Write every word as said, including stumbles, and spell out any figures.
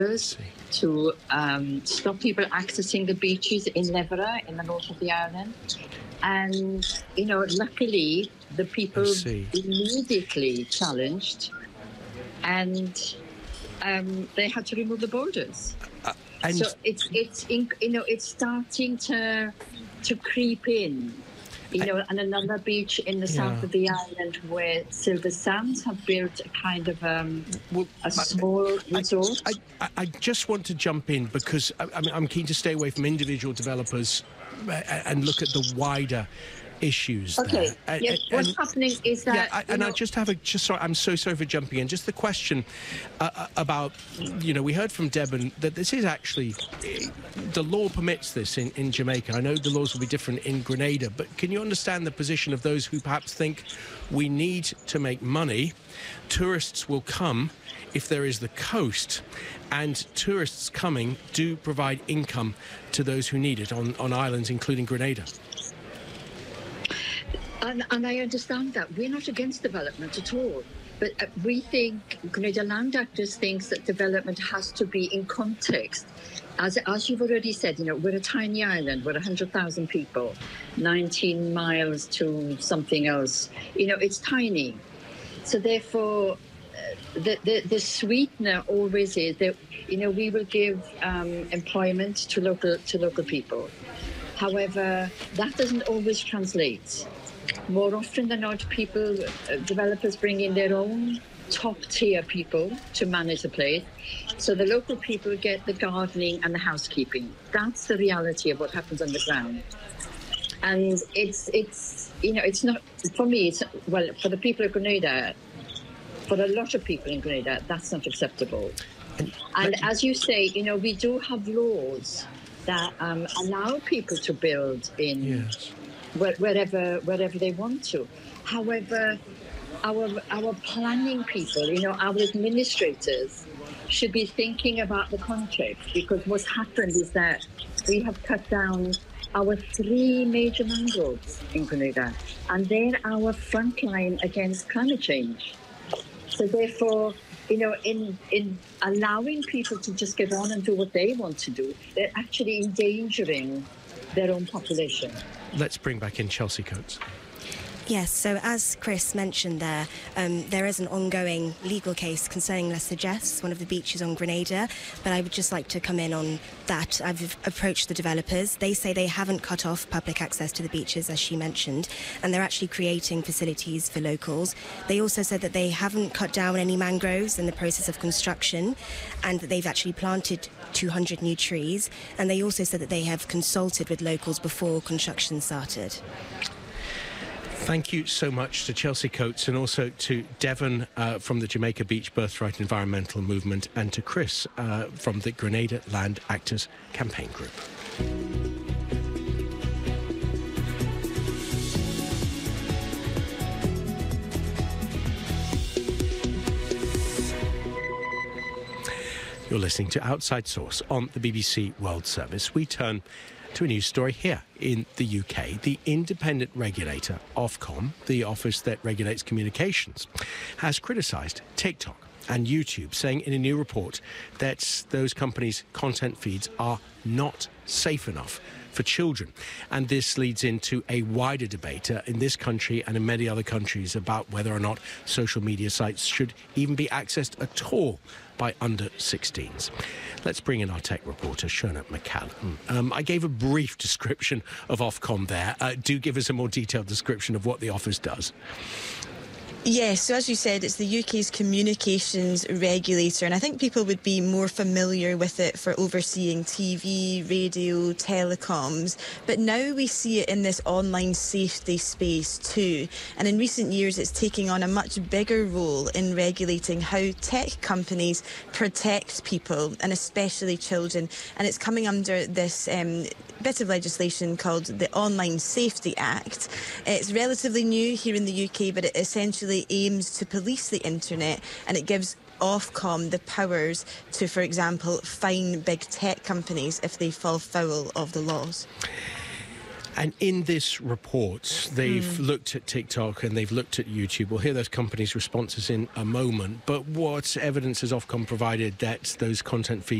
to um, stop people accessing the beaches in Levera, in the north of the island. And, you know, luckily, the people immediately challenged, and um, they had to remove the borders. Uh, and so it's, it's in, you know, it's starting to to creep in. You know, and another beach in the yeah. south of the island where Silver Sands have built a kind of um, well, a small I, resort. I, I, I just want to jump in because I, I mean, I'm keen to stay away from individual developers and look at the wider issues okay. there. And, yes. and, What's happening is that... Yeah, I, and know, I just have a... Just sorry, I'm so sorry for jumping in. Just the question uh, about, you know, we heard from Devon that this is actually... The law permits this in, in Jamaica. I know the laws will be different in Grenada, but can you understand the position of those who perhaps think we need to make money? Tourists will come if there is the coast, and tourists coming do provide income to those who need it on, on islands, including Grenada. And, and I understand that. We're not against development at all. But uh, we think, Grenada Land Actors thinks that development has to be in context. As, as you've already said, you know, we're a tiny island. We're one hundred thousand people, nineteen miles to something else. You know, it's tiny. So therefore, uh, the, the, the sweetener always is that, you know, we will give um, employment to local, to local people. However, that doesn't always translate. More often than not, people, uh, developers bring in their own top-tier people to manage the place. So the local people get the gardening and the housekeeping. That's the reality of what happens on the ground. And it's, it's you know, it's not, for me, it's, well, for the people of Grenada, for a lot of people in Grenada, that's not acceptable. And as you say, you know, we do have laws that um, allow people to build in... Yes. Wherever, wherever they want to. However, our our planning people, you know, our administrators should be thinking about the context, because what's happened is that we have cut down our three major mangroves in Grenada, and they're our front line against climate change. So therefore, you know, in in allowing people to just get on and do what they want to do, they're actually endangering their own population. Let's bring back in Chelsea Coates. Yes, so as Chris mentioned there, um, there is an ongoing legal case concerning Les Suggestes, one of the beaches on Grenada, but I would just like to come in on that. I've approached the developers. They say they haven't cut off public access to the beaches, as she mentioned, and they're actually creating facilities for locals. They also said that they haven't cut down any mangroves in the process of construction, and that they've actually planted two hundred new trees, and they also said that they have consulted with locals before construction started. Thank you so much to Chelsea Coates, and also to Devon uh, from the Jamaica Beach Birthright Environmental Movement, and to Chris uh, from the Grenada Land Actors Campaign Group. You're listening to Outside Source on the B B C World Service. We turn to a news story here in the U K. The independent regulator, Ofcom, the office that regulates communications, has criticised TikTok and YouTube, saying in a new report that those companies' content feeds are not safe enough for children. And this leads into a wider debate uh, in this country and in many other countries about whether or not social media sites should even be accessed at all by under sixteens. Let's bring in our tech reporter, Shona McCallum. Um, I gave a brief description of Ofcom there. Uh, do give us a more detailed description of what the office does. Yes, so as you said, it's the U K's communications regulator, and I think people would be more familiar with it for overseeing T V, radio, telecoms, but now we see it in this online safety space too, and in recent years it's taking on a much bigger role in regulating how tech companies protect people, and especially children, and it's coming under this um, bit of legislation called the Online Safety Act. It's relatively new here in the U K, but it essentially aims to police the internet, and it gives Ofcom the powers to, for example, fine big tech companies if they fall foul of the laws. And in this report, they've mm. looked at TikTok and they've looked at YouTube. We'll hear those companies' responses in a moment. But what evidence has Ofcom provided that those content feeds